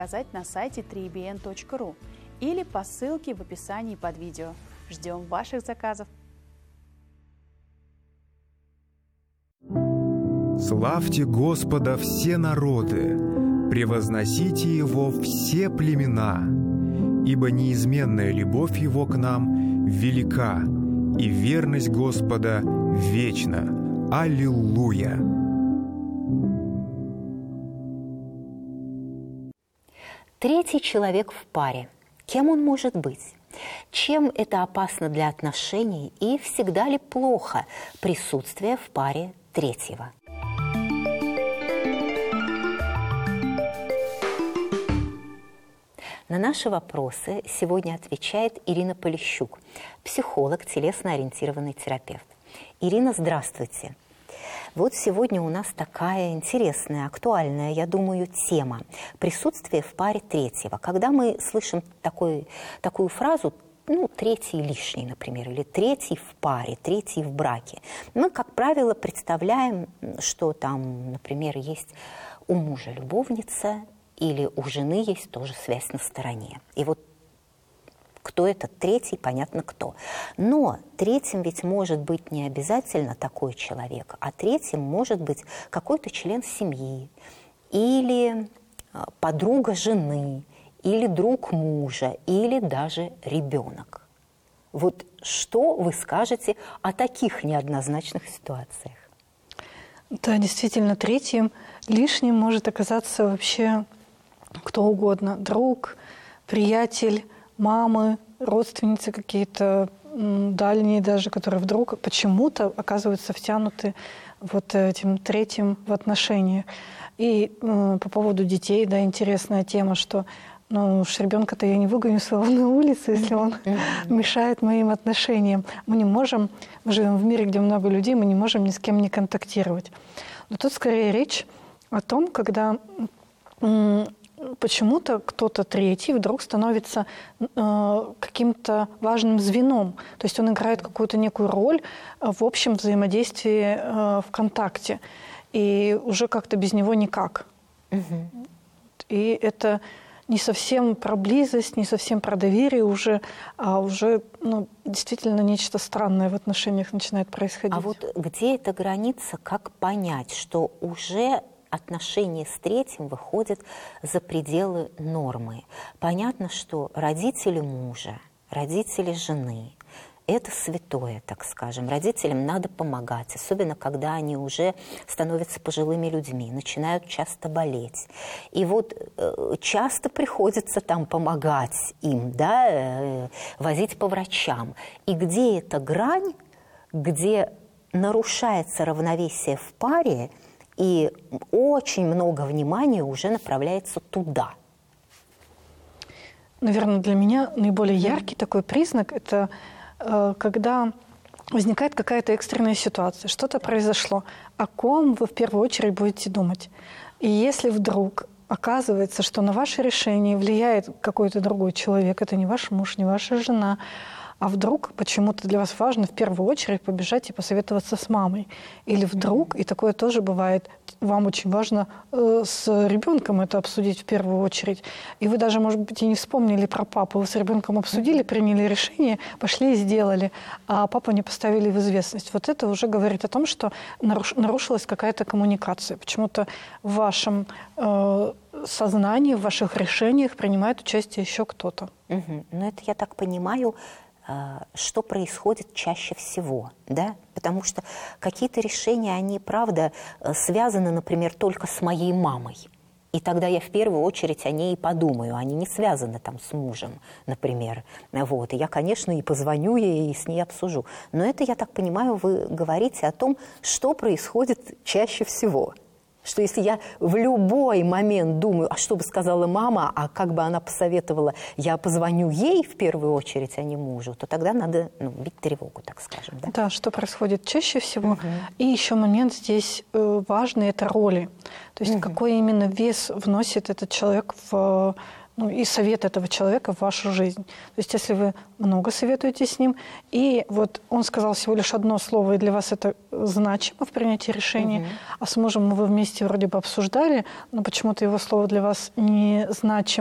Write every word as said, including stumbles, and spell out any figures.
заказать на сайте три би эн точка ру или по ссылке в описании под видео. Ждем ваших заказов. Славьте Господа все народы, превозносите Его все племена, ибо неизменная любовь Его к нам велика, и верность Господа вечна. Аллилуйя! Третий человек в паре. Кем он может быть? Чем это опасно для отношений и всегда ли плохо присутствие в паре третьего? На наши вопросы сегодня отвечает Ирина Полищук, психолог, телесно-ориентированный терапевт. Ирина, здравствуйте. Вот сегодня у нас такая интересная, актуальная, я думаю, тема – присутствие в паре третьего. Когда мы слышим такой, такую фразу, ну, третий лишний, например, или третий в паре, третий в браке, мы, как правило, представляем, что там, например, есть у мужа любовница или у жены есть тоже связь на стороне. И вот кто этот третий, понятно кто. Но третьим ведь может быть не обязательно такой человек, а третьим может быть какой-то член семьи, или подруга жены, или друг мужа, или даже ребенок. Вот что вы скажете о таких неоднозначных ситуациях? Да, действительно, третьим лишним может оказаться вообще кто угодно. Друг, приятель, мамы, родственницы какие-то дальние даже, которые вдруг почему-то оказываются втянуты вот этим третьим в отношениях. И э, по поводу детей, да, интересная тема, что ну уж ребенка-то я не выгоню своего на улицу, если он мешает моим отношениям. Мы не можем, мы живем в мире, где много людей, мы не можем ни с кем не контактировать. Но тут скорее речь о том, когда э, почему-то кто-то третий вдруг становится э, каким-то важным звеном. То есть он играет какую-то некую роль в общем взаимодействии э, в контакте. И уже как-то без него никак. Угу. И это не совсем про близость, не совсем про доверие уже, а уже ну, действительно нечто странное в отношениях начинает происходить. А вот где эта граница, как понять, что уже отношения с третьим выходят за пределы нормы? Понятно, что родители мужа, родители жены – это святое, так скажем. Родителям надо помогать, особенно когда они уже становятся пожилыми людьми, начинают часто болеть. И вот э, часто приходится там помогать им, да, э, возить по врачам. И где эта грань, где нарушается равновесие в паре, и очень много внимания уже направляется туда. Наверное, для меня наиболее яркий такой признак – это э, когда возникает какая-то экстренная ситуация, что-то произошло, о ком вы в первую очередь будете думать. И если вдруг оказывается, что на ваше решение влияет какой-то другой человек, это не ваш муж, не ваша жена, а вдруг почему-то для вас важно в первую очередь побежать и посоветоваться с мамой. Или вдруг, и такое тоже бывает, вам очень важно э, с ребенком это обсудить в первую очередь. И вы даже, может быть, и не вспомнили про папу. Вы с ребенком обсудили, приняли решение, пошли и сделали, а папу не поставили в известность. Вот это уже говорит о том, что наруш... нарушилась какая-то коммуникация. Почему-то в вашем э, сознании, в ваших решениях принимает участие еще кто-то. Угу. Ну это, я так понимаю, что происходит чаще всего, да? Потому что какие-то решения, они, правда, связаны, например, только с моей мамой. И тогда я в первую очередь о ней подумаю. Они не связаны там с мужем, например. Вот. И я, конечно, и позвоню ей, и с ней обсужу. Но это, я так понимаю, вы говорите о том, что происходит чаще всего. Что если я в любой момент думаю, а что бы сказала мама, а как бы она посоветовала, я позвоню ей в первую очередь, а не мужу, то тогда надо ну, бить тревогу, так скажем. Да, да, что происходит чаще всего. Угу. И еще момент здесь важный – это роли. То есть угу. какой именно вес вносит этот человек в ну, и совет этого человека в вашу жизнь. То есть если вы много советуете с ним, и вот он сказал всего лишь одно слово, и для вас это значимо в принятии решения, угу. а с мужем вы вместе вроде бы обсуждали, но почему-то его слово для вас не значимо,